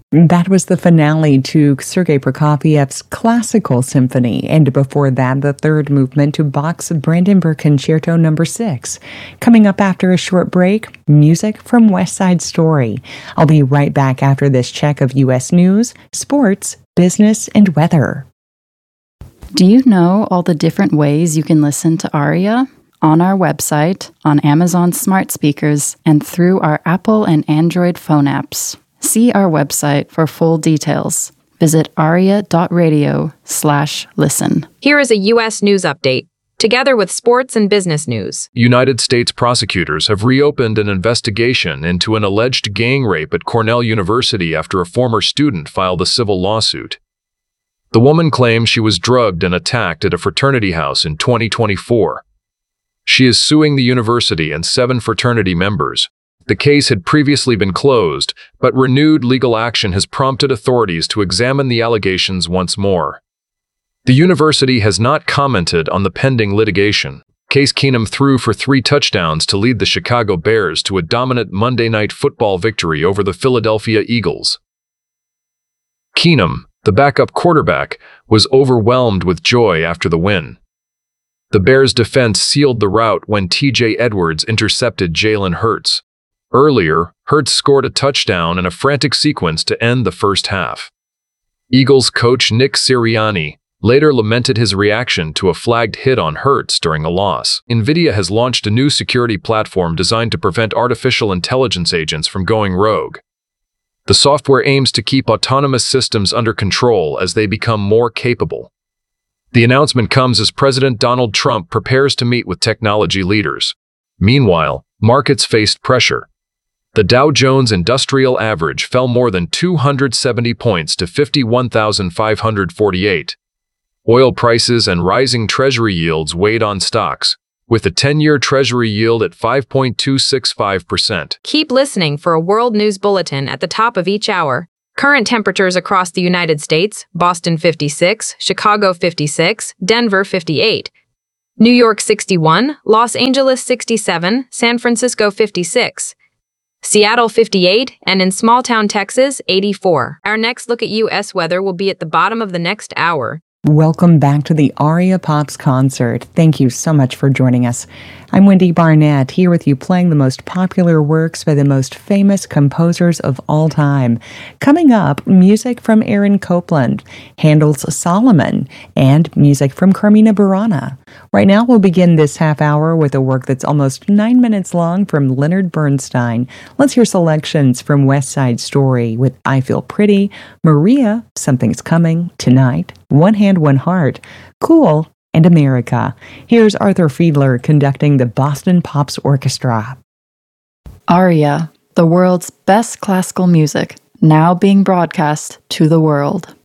That was the finale to Sergei Prokofiev's Classical Symphony, and before that, the third movement to Bach's Brandenburg Concerto No. 6. Coming up after a short break, music from West Side Story. I'll be right back after this check of U.S. news, sports, business, and weather. Do you know all the different ways you can listen to Aria? On our website, on Amazon smart speakers, and through our Apple and Android phone apps. See our website for full details. Visit aria.radio/listen. Here is a U.S. news update, together with sports and business news. United States prosecutors have reopened an investigation into an alleged gang rape at Cornell University after a former student filed a civil lawsuit. The woman claims she was drugged and attacked at a fraternity house in 2024. She is suing the university and 7 fraternity members. The case had previously been closed, but renewed legal action has prompted authorities to examine the allegations once more. The university has not commented on the pending litigation. Case Keenum threw for 3 touchdowns to lead the Chicago Bears to a dominant Monday Night Football victory over the Philadelphia Eagles. Keenum, the backup quarterback, was overwhelmed with joy after the win. The Bears' defense sealed the rout when T.J. Edwards intercepted Jalen Hurts. Earlier, Hurts scored a touchdown in a frantic sequence to end the first half. Eagles coach Nick Sirianni later lamented his reaction to a flagged hit on Hurts during a loss. NVIDIA has launched a new security platform designed to prevent artificial intelligence agents from going rogue. The software aims to keep autonomous systems under control as they become more capable. The announcement comes as President Donald Trump prepares to meet with technology leaders. Meanwhile, markets faced pressure. The Dow Jones Industrial Average fell more than 270 points to 51,548. Oil prices and rising Treasury yields weighed on stocks, with the 10-year Treasury yield at 5.265%. Keep listening for a world news bulletin at the top of each hour. Current temperatures across the United States: Boston 56, Chicago 56, Denver 58, New York 61, Los Angeles 67, San Francisco 56, Seattle 58, and in small-town Texas, 84. Our next look at U.S. weather will be at the bottom of the next hour. Welcome back to the Aria Pops concert. Thank you so much for joining us. I'm Wendy Barnett, here with you playing the most popular works by the most famous composers of all time. Coming up, music from Aaron Copland, Handel's Solomon, and music from Carmina Burana. Right now, we'll begin this half hour with a work that's almost 9 minutes long from Leonard Bernstein. Let's hear selections from West Side Story with I Feel Pretty, Maria, Something's Coming, Tonight, One Hand, One Heart, Cool, and America. Here's Arthur Fiedler conducting the Boston Pops Orchestra. Aria, the world's best classical music, now being broadcast to the world.